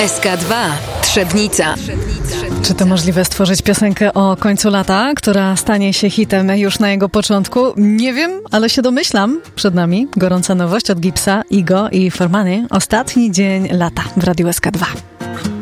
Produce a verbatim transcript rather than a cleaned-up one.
S K dwa Trzebnica. Czy to możliwe stworzyć piosenkę o końcu lata, która stanie się hitem już na jego początku? Nie wiem, ale się domyślam. Przed nami gorąca nowość od Gipsa, Igo i Formany. Ostatni dzień lata w Radiu S K dwa.